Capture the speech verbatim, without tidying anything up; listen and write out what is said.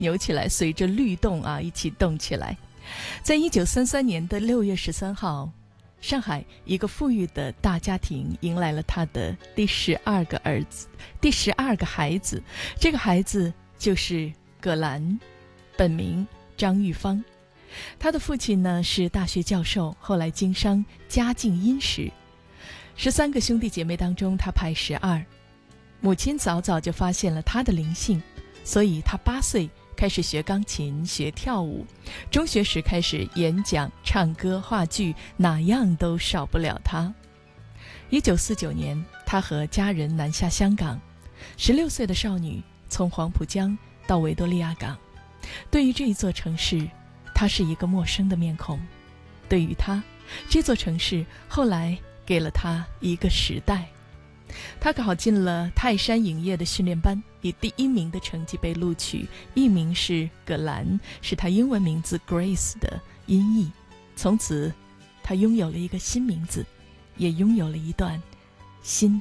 扭起来，随着律动啊一起动起来。在一九三三年的六月十三号，上海一个富裕的大家庭迎来了他的第十二个儿子，第十二个孩子。这个孩子就是葛兰，本名张玉芳。他的父亲呢是大学教授，后来经商，家境殷实。十三个兄弟姐妹当中，他排十二。母亲早早就发现了他的灵性，所以他八岁开始学钢琴，学跳舞。中学时开始演讲、唱歌、话剧，哪样都少不了他。一九四九年，他和家人南下香港。十六岁的少女从黄浦江到维多利亚港，对于这一座城市，她是一个陌生的面孔。对于她，这座城市后来给了她一个时代。她考进了泰山影业的训练班，以第一名的成绩被录取，艺名是葛兰，是她英文名字 Grace 的音译。从此，她拥有了一个新名字，也拥有了一段新的